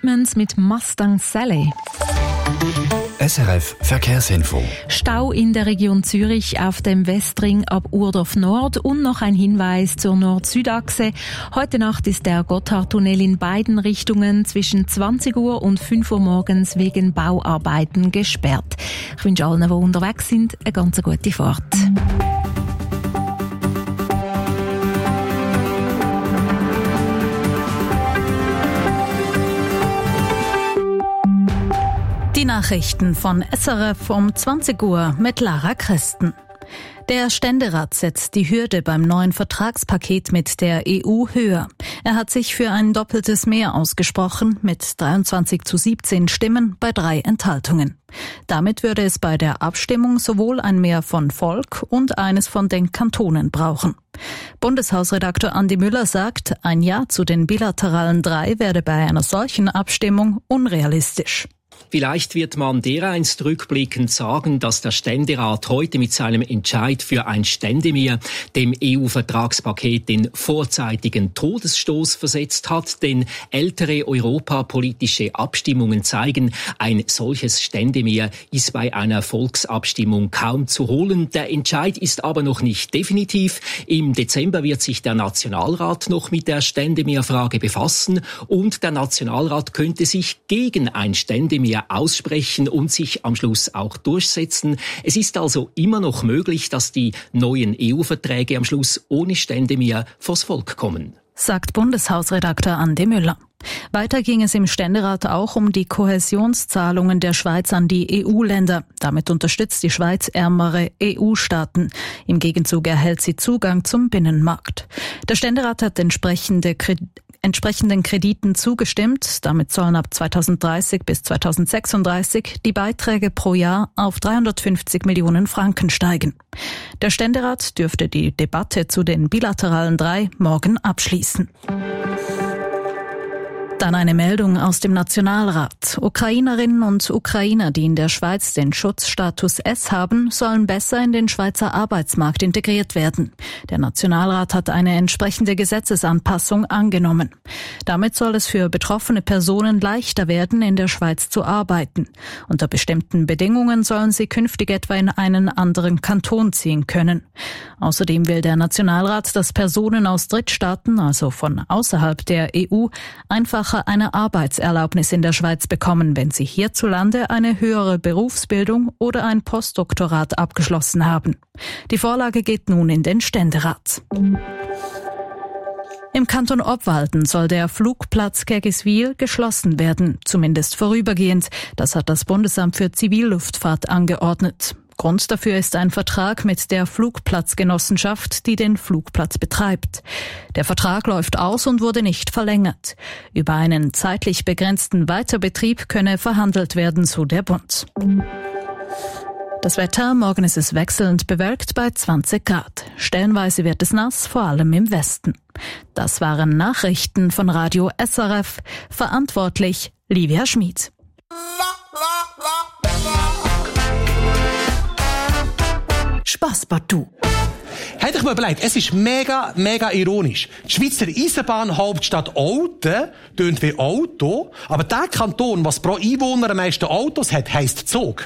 Commitments mit Mustang Sally. SRF Verkehrsinfo. Stau in der Region Zürich auf dem Westring ab Urdorf Nord und noch ein Hinweis zur Nord-Süd-Achse. Heute Nacht ist der Gotthardtunnel in beiden Richtungen zwischen 20 Uhr und 5 Uhr morgens wegen Bauarbeiten gesperrt. Ich wünsche allen, die unterwegs sind, eine ganz gute Fahrt. Die Nachrichten von SRF um 20 Uhr mit Lara Christen. Der Ständerat setzt die Hürde beim neuen Vertragspaket mit der EU höher. Er hat sich für ein doppeltes Mehr ausgesprochen, mit 23:17 Stimmen bei 3 Enthaltungen. Damit würde es bei der Abstimmung sowohl ein Mehr von Volk und eines von den Kantonen brauchen. Bundeshausredakteur Andi Müller sagt, ein Ja zu den bilateralen 3 werde bei einer solchen Abstimmung unrealistisch. Vielleicht wird man dereinst rückblickend sagen, dass der Ständerat heute mit seinem Entscheid für ein Ständemehr dem EU-Vertragspaket den vorzeitigen Todesstoß versetzt hat, denn ältere europapolitische Abstimmungen zeigen, ein solches Ständemehr ist bei einer Volksabstimmung kaum zu holen. Der Entscheid ist aber noch nicht definitiv. Im Dezember wird sich der Nationalrat noch mit der Ständemehrfrage befassen und der Nationalrat könnte sich gegen ein Ständemehr aussprechen und sich am Schluss auch durchsetzen. Es ist also immer noch möglich, dass die neuen EU-Verträge am Schluss ohne Ständemehr vors Volk kommen, sagt Bundeshausredakteur Andi Müller. Weiter ging es im Ständerat auch um die Kohäsionszahlungen der Schweiz an die EU-Länder. Damit unterstützt die Schweiz ärmere EU-Staaten. Im Gegenzug erhält sie Zugang zum Binnenmarkt. Der Ständerat hat entsprechenden Krediten zugestimmt. Damit sollen ab 2030 bis 2036 die Beiträge pro Jahr auf 350 Millionen Franken steigen. Der Ständerat dürfte die Debatte zu den bilateralen 3 morgen abschließen. Dann eine Meldung aus dem Nationalrat. Ukrainerinnen und Ukrainer, die in der Schweiz den Schutzstatus S haben, sollen besser in den Schweizer Arbeitsmarkt integriert werden. Der Nationalrat hat eine entsprechende Gesetzesanpassung angenommen. Damit soll es für betroffene Personen leichter werden, in der Schweiz zu arbeiten. Unter bestimmten Bedingungen sollen sie künftig etwa in einen anderen Kanton ziehen können. Außerdem will der Nationalrat, dass Personen aus Drittstaaten, also von außerhalb der EU, einfach eine Arbeitserlaubnis in der Schweiz bekommen, wenn sie hierzulande eine höhere Berufsbildung oder ein Postdoktorat abgeschlossen haben. Die Vorlage geht nun in den Ständerat. Im Kanton Obwalden soll der Flugplatz Gergiswil geschlossen werden, zumindest vorübergehend. Das hat das Bundesamt für Zivilluftfahrt angeordnet. Grund dafür ist ein Vertrag mit der Flugplatzgenossenschaft, die den Flugplatz betreibt. Der Vertrag läuft aus und wurde nicht verlängert. Über einen zeitlich begrenzten Weiterbetrieb könne verhandelt werden, so der Bund. Das Wetter, morgen ist es wechselnd bewölkt bei 20 Grad. Stellenweise wird es nass, vor allem im Westen. Das waren Nachrichten von Radio SRF. Verantwortlich Livia Schmid. Spass, Partout. Hätte ich mir überlegt, es ist mega ironisch. Die Schweizer Eisenbahnhauptstadt Olten tönt wie Auto, aber der Kanton, was pro Einwohner am meisten Autos hat, heisst Zug.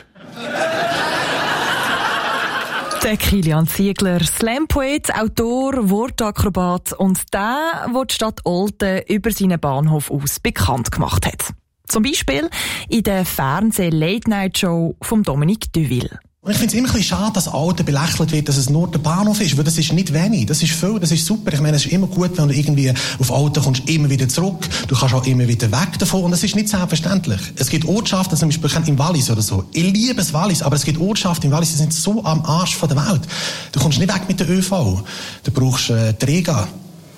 Der Kilian Ziegler, Slam-Poet, Autor, Wortakrobat und der die Stadt Olten über seinen Bahnhof aus bekannt gemacht hat. Zum Beispiel in der Fernseh-Late-Night-Show von Dominique Deville. Und ich finde es immer ein bisschen schade, dass Alten belächelt wird, dass es nur der Bahnhof ist, weil das ist nicht wenig, das ist viel, das ist super. Ich meine, es ist immer gut, wenn du irgendwie auf Alten kommst, immer wieder zurück, du kannst auch immer wieder weg davon und das ist nicht selbstverständlich. Es gibt Ortschaften, zum Beispiel im Wallis oder so. Ich liebe das Wallis, aber es gibt Ortschaften im Wallis, die sind so am Arsch von der Welt. Du kommst nicht weg mit der ÖV, du brauchst Träger.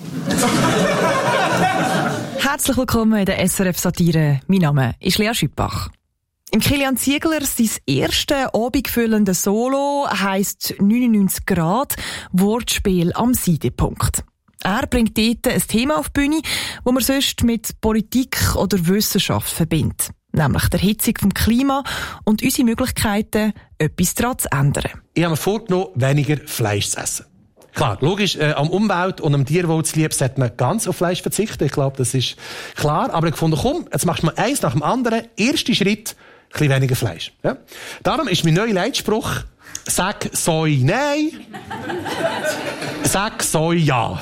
Herzlich willkommen in der SRF-Satire. Mein Name ist Lea Schüppach. Im Kilian Ziegler sein erste abendfüllende Solo heisst 99 Grad Wortspiel am Seidepunkt. Er bringt dort ein Thema auf die Bühne, das man sonst mit Politik oder Wissenschaft verbindet. Nämlich der Erhitzung vom Klima und unsere Möglichkeiten, etwas daran zu ändern. Ich habe mir vorgenommen, weniger Fleisch zu essen. Klar, logisch, am Umwelt und am Tierwohl zu lieb, sollte man ganz auf Fleisch verzichten. Ich glaube, das ist klar. Aber ich fand, komm, jetzt machst du mal eins nach dem anderen. Erster Schritt, ein bisschen weniger Fleisch. Ja? Darum ist mein neuer Leitspruch, sag Soi nein, sag Soi ja.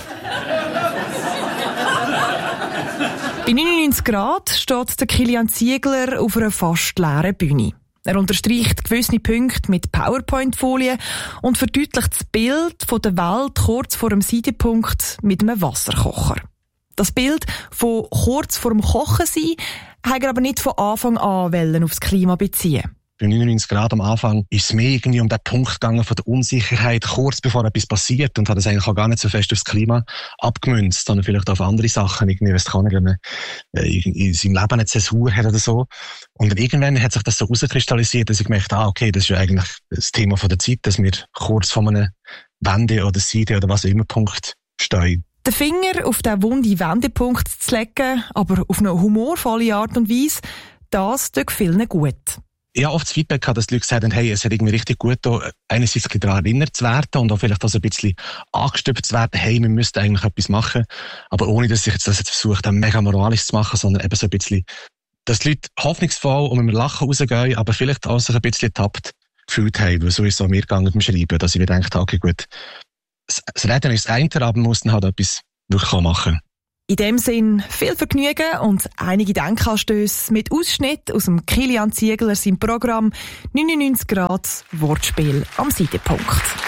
Bei 99 Grad steht der Kilian Ziegler auf einer fast leeren Bühne. Er unterstreicht gewisse Punkte mit PowerPoint-Folien und verdeutlicht das Bild von der Welt kurz vor dem Seidepunkt mit einem Wasserkocher. Das Bild von kurz vor dem Kochen sein, hat er aber nicht von Anfang an aufs Klima beziehen. Bei 99 Grad am Anfang ist es mehr irgendwie um den Punkt gegangen von der Unsicherheit, kurz bevor etwas passiert, und hat es eigentlich auch gar nicht so fest aufs Klima abgemünzt, sondern vielleicht auf andere Sachen, irgendwie, was kann wenn man in seinem Leben eine Zäsur hat oder so. Und dann irgendwann hat sich das so rauskristallisiert, dass ich gemerkt habe, okay, das ist ja eigentlich das Thema von der Zeit, dass wir kurz vor einem Wende- oder Seide- oder was auch immer Punkt stehen. Den Finger auf den wunden Wendepunkt zu legen, aber auf eine humorvolle Art und Weise, das tut vielen gut. Ich habe oft das Feedback gehabt, dass die Leute gesagt haben, hey, es hat irgendwie richtig gut da, einerseits daran erinnert zu werden und auch vielleicht auch so ein bisschen angestüpft zu werden, hey, wir müssten eigentlich etwas machen, aber ohne, dass ich jetzt das versucht habe, mega moralisch zu machen, sondern eben so ein bisschen, dass die Leute hoffnungsvoll und mit dem Lachen rausgehen, aber vielleicht auch sich ein bisschen ertappt gefühlt haben, weil so ist es auch mir gegangen beim Schreiben, dass ich mir gedacht habe, okay, gut, das Reden ist das eine, aber man muss dann halt etwas wirklich machen. In dem Sinn viel Vergnügen und einige Denkanstöße mit Ausschnitt aus dem Kilian Ziegler seinem Programm 99 Grad Wortspiel am Seidepunkt.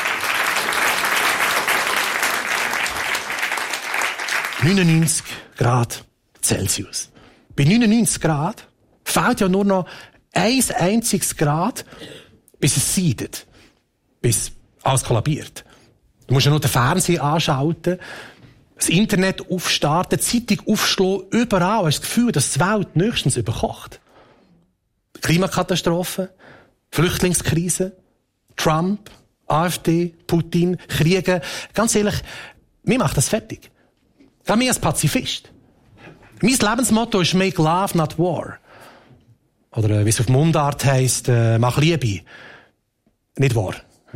99 Grad Celsius. Bei 99 Grad fehlt ja nur noch ein einziges Grad, bis es seidet. Bis alles kollabiert. Du musst ja nur den Fernseher anschalten, das Internet aufstarten, die Zeitung aufschlagen, überall hast du das Gefühl, dass die Welt nächstens überkocht. Klimakatastrophe, Flüchtlingskrise, Trump, AfD, Putin, Kriege. Ganz ehrlich, mir macht das fertig. Gerade mir als Pazifist. Mein Lebensmotto ist «Make love, not war». Oder wie es auf Mundart heisst, «Mach Liebe, nicht wahr».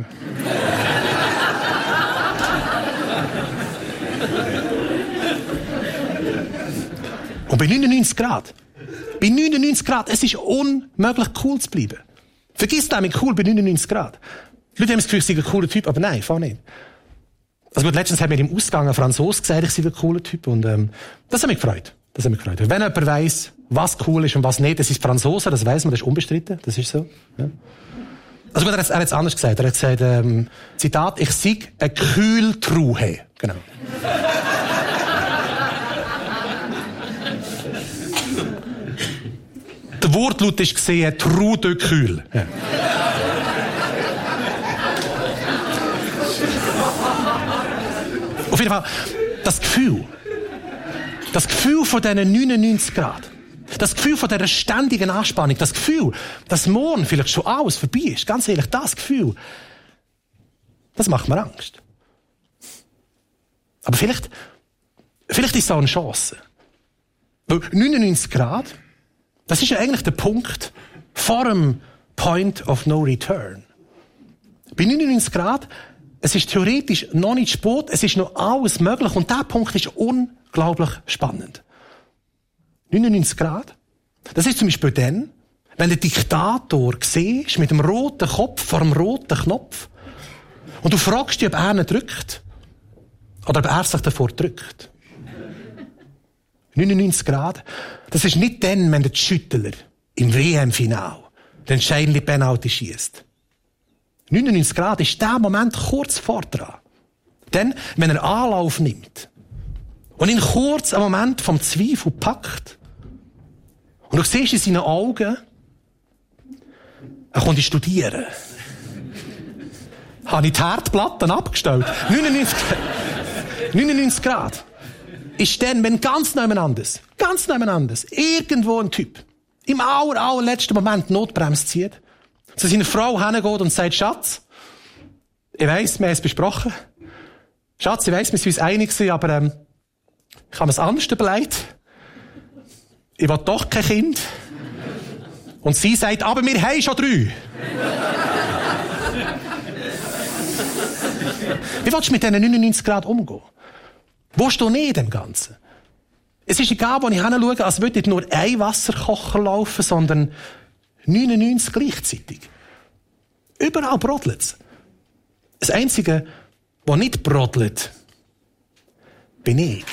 Und bei 99 Grad, es ist unmöglich cool zu bleiben. Vergiss damit cool bei 99 Grad. Die Leute haben das Gefühl, ich sei ein cooler Typ, aber nein, fahr nicht. Also gut, letztens hat mir im Ausgang ein Franzose gesagt, ich sei ein cooler Typ, und das hat mich gefreut. Wenn jemand weiss, was cool ist und was nicht, das ist Franzose, das weiss man, das ist unbestritten, das ist so. Ja. Also gut, er hat es anders gesagt. Er hat gesagt, Zitat, ich sei eine Kühltruhe. Genau. Der Wortlaut war gesehen, Trou de Kühl. Ja. Auf jeden Fall, das Gefühl von diesen 99 Grad, das Gefühl von dieser ständigen Anspannung, das Gefühl, dass morgen vielleicht schon alles vorbei ist, ganz ehrlich, das Gefühl, das macht mir Angst. Aber vielleicht ist es auch eine Chance. Weil 99 Grad, das ist ja eigentlich der Punkt vor dem Point of No Return. Bei 99 Grad, es ist theoretisch noch nicht spät, es ist noch alles möglich, und dieser Punkt ist unglaublich spannend. 99 Grad, das ist zum Beispiel dann, wenn der Diktator siehst, mit dem roten Kopf vor dem roten Knopf, und du fragst dich, ob er ihn drückt oder ob er sich davor drückt. 99 Grad, das ist nicht dann, wenn der Schüttler im WM-Final den entscheidenden Penalty schiesst. 99 Grad ist der Moment kurz vor dran. Dann, wenn er Anlauf nimmt und ihn kurz einen Moment vom Zweifel packt, und du siehst in seinen Augen, er kommt studieren. Habe ich die Herdplatten abgestellt. 99 Grad. Ist dann, wenn ganz nebeneinander, irgendwo ein Typ im allerletzten Moment Notbremse zieht, zu seiner Frau hingeht und sagt, Schatz, ich weiss, wir haben es besprochen. Schatz, ich weiss, wir sind uns einig gewesen, aber ich habe mir es anders überlegt. Ich will doch kein Kind. Und sie sagt, aber wir haben schon 3. Wie willst du mit diesen 99 Grad umgehen? Wo steht nicht in dem Ganzen? Es ist egal, wo ich hinschaue, als würde nicht nur ein Wasserkocher laufen, sondern 99 gleichzeitig. Überall brodelt es. Das Einzige, was nicht brodelt, bin ich.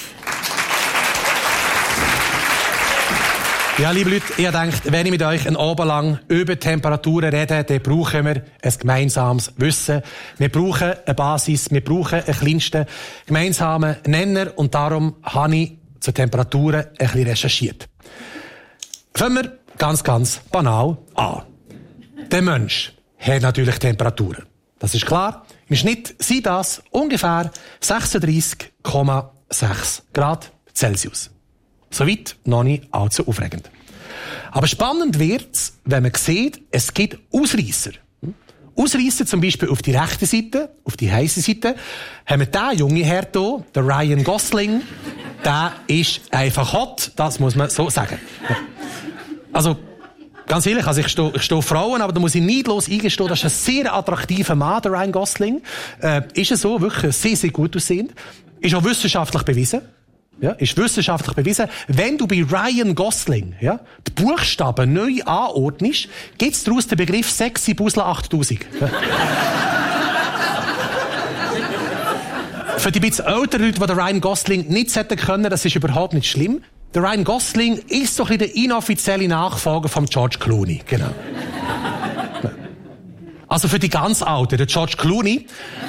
Ja, liebe Leute, ihr denkt, wenn ich mit euch einen Abend lang über Temperaturen rede, dann brauchen wir ein gemeinsames Wissen. Wir brauchen eine Basis, wir brauchen einen kleinsten gemeinsamen Nenner und darum habe ich zu Temperaturen ein bisschen recherchiert. Fangen wir ganz, ganz banal an. Der Mensch hat natürlich Temperaturen. Das ist klar. Im Schnitt sind das ungefähr 36,6 Grad Celsius. Soweit noch nicht allzu aufregend. Aber spannend wird's, wenn man sieht, es gibt Ausreisser. Ausreisser zum Beispiel auf die rechte Seite, auf die heisse Seite, haben wir den jungen Herr hier, der Ryan Gosling, der ist einfach hot, das muss man so sagen. Also, ganz ehrlich, also ich stehe Frauen, aber da muss ich neidlos eingestehen, das ist ein sehr attraktiver Mann, der Ryan Gosling. Ist er so, wirklich sehr, sehr gut aussehend. Ist auch wissenschaftlich bewiesen. Ja, ist wissenschaftlich bewiesen. Wenn du bei Ryan Gosling, ja, die Buchstaben neu anordnest, gibt's daraus den Begriff Sexy Busla 8000. Ja. Für die bisschen älteren Leute, die den Ryan Gosling nicht hätten können, das ist überhaupt nicht schlimm. Der Ryan Gosling ist so ein bisschen der inoffizielle Nachfolger von George Clooney. Genau. Also für die ganz Alten, der George Clooney,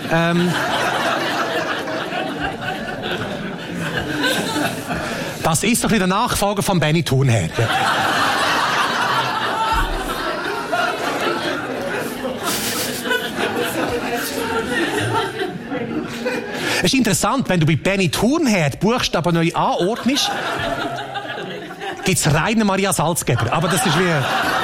das ist so ein bisschen der Nachfolger von Benny Thurnherr. Ja. Es ist interessant, wenn du bei Benny Thurnherr die Buchstaben neu anordnest, gibt's reine Maria Salzgeber. Aber das ist wie...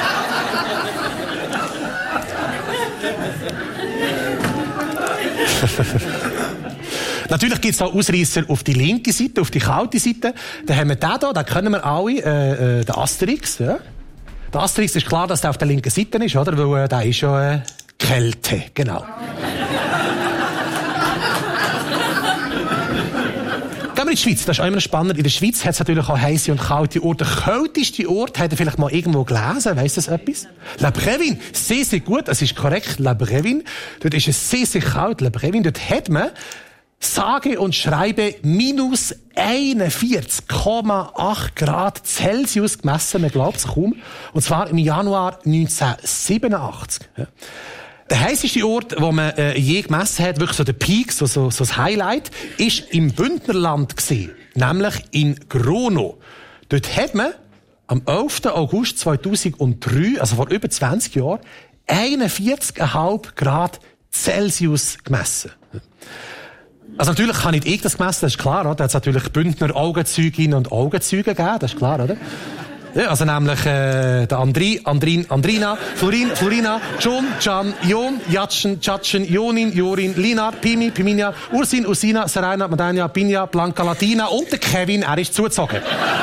Natürlich gibt's auch Ausreisser auf die linke Seite, auf die kalte Seite. Da haben wir den hier, den kennen wir alle, den Asterix. Ja. Der Asterix ist klar, dass der auf der linken Seite ist, oder? Weil der ist ja Kälte, genau. Gehen wir in die Schweiz, das ist auch immer spannend. In der Schweiz hat es natürlich auch heisse und kalte Orte. Der kälteste Ort, hat er vielleicht mal irgendwo gelesen, weiss das etwas? La Brevin, sehr, sehr gut, das ist korrekt, La Brevin. Dort ist es sehr, sehr kalt, La Brevin. Dort hat man sage und schreibe minus 41,8 Grad Celsius gemessen, man glaubt es kaum. Und zwar im Januar 1987. Ja. Der heisseste Ort, wo man je gemessen hat, wirklich so der Peak, so das Highlight, ist im Bündnerland gewesen, nämlich in Grono. Dort hat man am 11. August 2003, also vor über 20 Jahren, 41,5 Grad Celsius gemessen. Also natürlich kann nicht ich das gemessen, das ist klar, oder? Da hat es natürlich Bündner Augenzeuginnen und Augenzeuge gegeben, das ist klar, oder? Ja, also nämlich der Andrina, Florina, John, Can, Jon, Jatschen, Tschatschen, Jonin, Jorin, Linar, Pimi, Piminia, Ursin, Ursina, Serena, Madania, Pinja, Blanca, Latina und der Kevin, er ist zugezogen.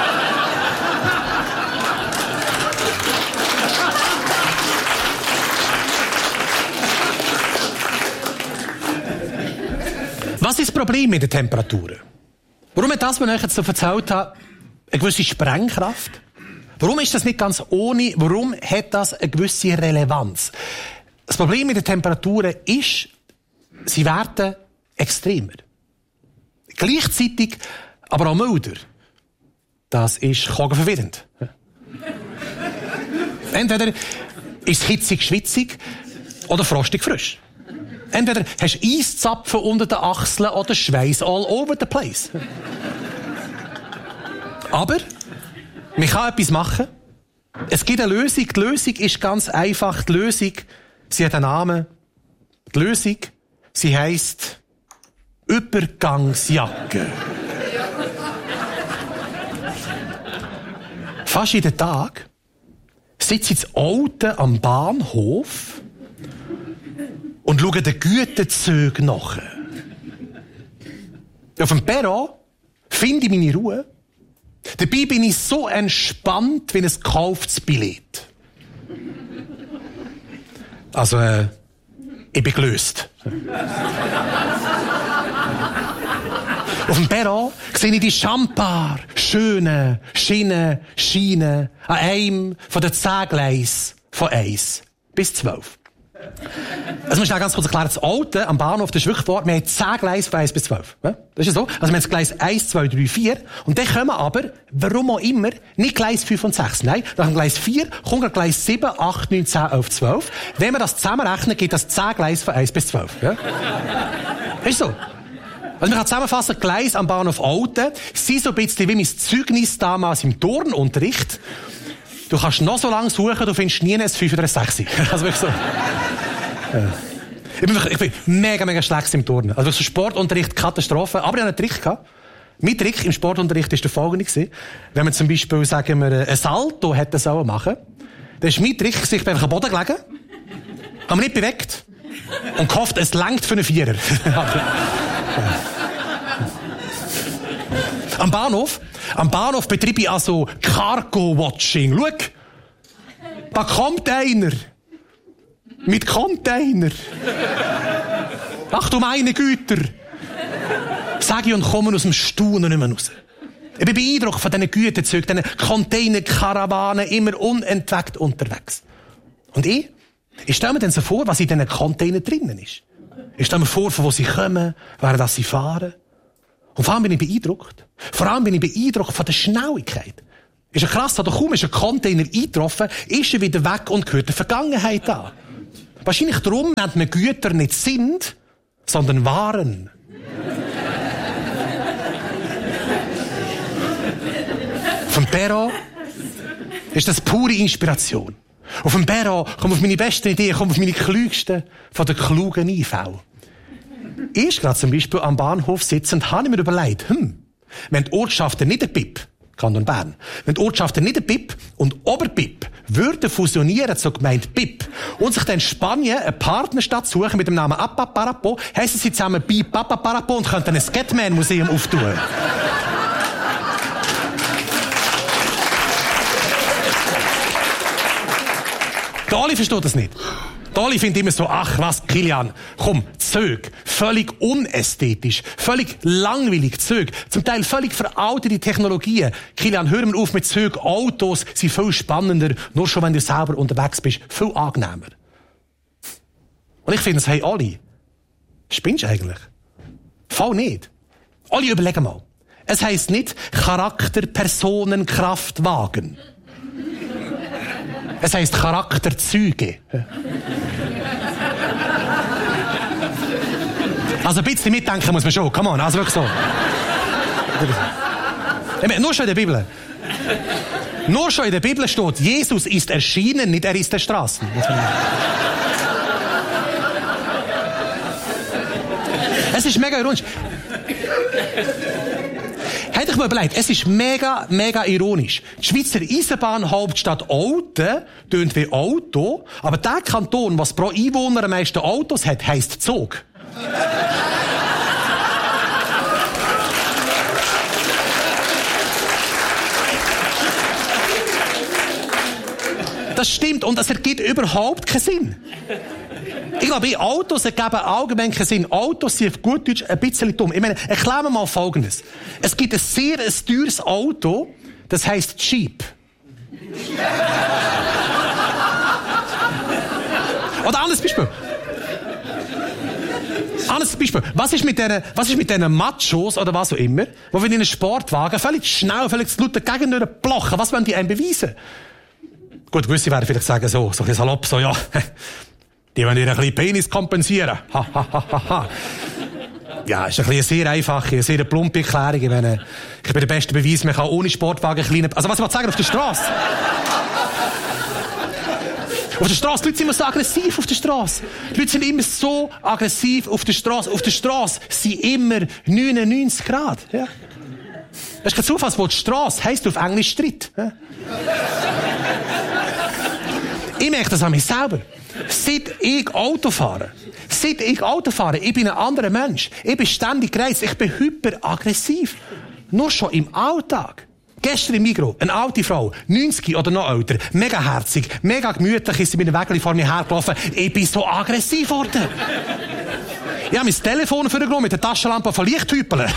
Was ist das Problem mit den Temperaturen? Warum hat das, was ich euch jetzt so erzählt habe, eine gewisse Sprengkraft? Warum ist das nicht ganz ohne? Warum hat das eine gewisse Relevanz? Das Problem mit den Temperaturen ist, sie werden extremer. Gleichzeitig aber auch milder. Das ist verwirrend. Entweder ist es hitzig, schwitzig oder frostig, frisch. Entweder hast du Eiszapfen unter den Achseln oder Schweiß all over the place. Aber man kann etwas machen. Es gibt eine Lösung. Die Lösung ist ganz einfach. Die Lösung, sie hat einen Namen. Die Lösung, sie heisst Übergangsjacke. Fast jeden Tag sitze ich in Auto am Bahnhof und schaue den Gütezügen nach. Auf dem Perron finde ich meine Ruhe. Dabei bin ich so entspannt wie ein gekauftes Billett. Also, ich bin gelöst. Auf dem Perron sehe ich die schambar schönen Schienen an einem von den 10 Gleisen von 1 bis 12. Also, muss ich ganz kurz erklären, das Alte am Bahnhof, das ist wirklich wahr, wir haben 10 Gleise von 1 bis 12. Ja? Das ist ja so. Also, wir haben das Gleis 1, 2, 3, 4. Und dann kommen aber, warum auch immer, nicht Gleis 5 und 6. Nein, nach dem Gleis 4 kommt Gleis 7, 8, 9, 10, 11, 12. Wenn wir das zusammenrechnen, gibt das 10 Gleise von 1 bis 12. Ja? Das ist so. Also, man kann zusammenfassen, Gleise am Bahnhof Alten sind so ein bisschen wie mein Zeugnis damals im Turnunterricht. Du kannst noch so lange suchen, du findest nie ein 5 oder ein 6. Also wirklich so. Ich bin mega schlecht im Turnen. Also so Sportunterricht, Katastrophe. Aber ich hatte einen Trick gehabt. Mein Trick im Sportunterricht war der folgende. Wenn man zum Beispiel, sagen wir, ein Salto hätte sollen machen, dann ist mein Trick, ich bin einfach am Boden gelegen, habe mich nicht bewegt und gehofft, es reicht für einen Vierer. Am Bahnhof betreibe ich also Cargo-Watching. Schau, da kommt einer. Mit Container. Ach du meine Güter. Sag ich und komme aus dem Staunen nicht mehr raus. Ich bin beeindruckt von diesen Güterzügen, diesen Container-Karawanen, immer unentwegt unterwegs. Und ich stelle mir dann so vor, was in diesen Containern drinnen ist. Ich stelle mir vor, von wo sie kommen, während sie fahren. Und vor allem bin ich beeindruckt. Vor allem bin ich beeindruckt von der Schnelligkeit. Ist ja krass, da kaum ist ein Container eingetroffen, ist er wieder weg und gehört der Vergangenheit an. Wahrscheinlich darum nennt man Güter nicht sind, sondern Waren. Vom Perron ist das pure Inspiration. Auf dem Perron komme ich auf meine besten Ideen, komme auf meine klügsten von den klugen Einfällen. Erst gerade zum Beispiel am Bahnhof sitzend, habe ich mir überlegt, wenn die Ortschaften Niederbipp, Kanton Bern, wenn die Ortschaften Niederbipp und Oberbipp würden fusionieren zur Gemeinde Bipp und sich dann in Spanien eine Partnerstadt suchen mit dem Namen Apaparapo, heissen sie zusammen Bip Apaparapo und könnten ein Scatman-Museum auftun. Der Oli versteht das nicht. Der Oli findet immer so, ach was, Kilian, komm, Zög. Völlig unästhetisch, völlig langweilig Zög. Zum Teil völlig veraltete Technologien. Kilian, hör mir auf mit Zög. Autos sind viel spannender, nur schon wenn du selber unterwegs bist, viel angenehmer. Und ich finde, hey Oli, spinnst du eigentlich? Voll nicht. Oli, überleg mal. Es heisst nicht Charakter, Personen, Kraftwagen. Es heisst Charakterzüge. Also ein bisschen mitdenken muss man schon. Come on, also wirklich so. Nur schon in der Bibel. Nur schon in der Bibel steht, Jesus ist erschienen, nicht er ist der Straßen. Es ist mega ironisch. Hätte ich mir überlegt, es ist mega ironisch. Die Schweizer Eisenbahnhauptstadt Olten tönt wie Auto, aber der Kanton, was pro Einwohner am meisten Autos hat, heisst Zug. Das stimmt und das ergibt überhaupt keinen Sinn. Ich glaube, Autos ergeben allgemein keinen Sinn. Autos sind auf gut Deutsch ein bisschen dumm. Ich meine, erklären wir mal Folgendes. Es gibt ein sehr teures Auto, das heisst Jeep. Oder anderes Beispiel. Was ist mit diesen Machos oder was auch immer, wo wir in einem Sportwagen völlig schnell, völlig zu laut dagegen blochen? Was wollen die einem beweisen? Gut, gewisse werden vielleicht sagen, so ein salopp, so, ja, die wollen ihren kleinen Penis kompensieren. Ja, ist eine sehr einfache, eine sehr plumpe Erklärung. Ich bin der beste Beweis, man kann ohne Sportwagen kleinen, also was ich sagen, auf der Straße. Auf der Straße, die Leute sind immer so aggressiv auf der Straße. Die Leute sind immer so aggressiv auf der Straße. Auf der Straße sind immer 99 Grad. Ja. Das ist kein Zufall, wo die Straße heisst auf Englisch Streit. Ja. Ich merke das an mich selber. Seit ich Auto fahre, ich bin ein anderer Mensch. Ich bin ständig gereizt, ich bin hyperaggressiv. Nur schon im Alltag. Gestern im Migros, eine alte Frau, 90 oder noch älter, mega herzig, mega gemütlich, ist sie mit dem Wägeli vor mir hergelaufen. Ich bin so aggressiv geworden. Ich habe mein Telefon vorgenommen mit der Taschenlampe von Lichthüpeln.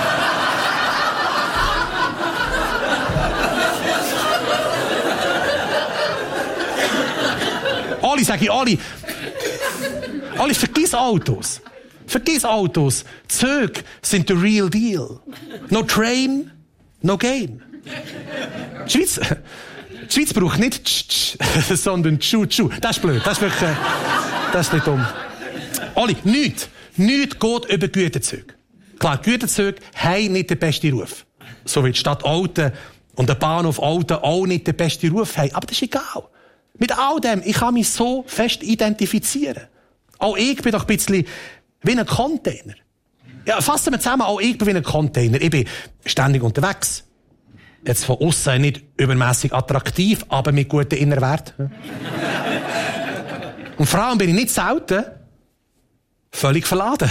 Oli, sag ich, Oli, vergiss Autos. Vergiss Autos. Züge sind the real deal. No train, no gain. Die Schweiz braucht nicht sondern tschu. Das ist blöd. Das ist wirklich, das ist nicht dumm. Oli, nichts geht über Güterzüge. Klar, Güterzüge haben nicht den besten Ruf. So wie die Stadt Olten und der Bahnhof Olten auch nicht den besten Ruf haben. Aber das ist egal. Mit all dem, ich kann mich so fest identifizieren. Auch ich bin doch ein bisschen wie ein Container. Ja, fassen wir zusammen, auch ich bin wie ein Container. Ich bin ständig unterwegs. Jetzt von aussen nicht übermässig attraktiv, aber mit guten Innerwerten. Und vor allem bin ich nicht selten völlig verladen.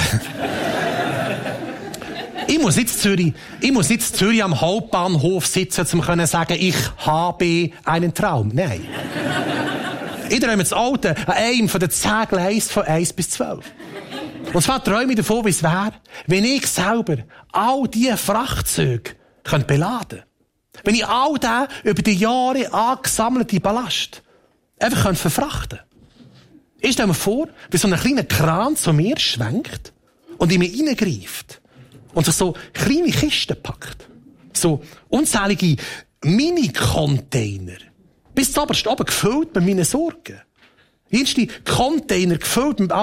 Ich muss nicht in Zürich am Hauptbahnhof sitzen, um zu sagen, ich habe einen Traum. Nein. Ich träume das Auto an einem von den 10 Gleisen von 1 bis 12. Und zwar träume ich davon, wie es wäre, wenn ich selber all diese Frachtzeuge beladen könnte. Wenn ich all den über die Jahre angesammelte Ballast einfach verfrachten könnte. Ich stelle mir vor, wie so ein kleiner Kran zu mir schwenkt und in mich hineingreift. Und sich so kleine Kisten packt. So unzählige Mini-Container. Bis zu oberst oben gefüllt mit meinen Sorgen. Jüngste Container gefüllt mit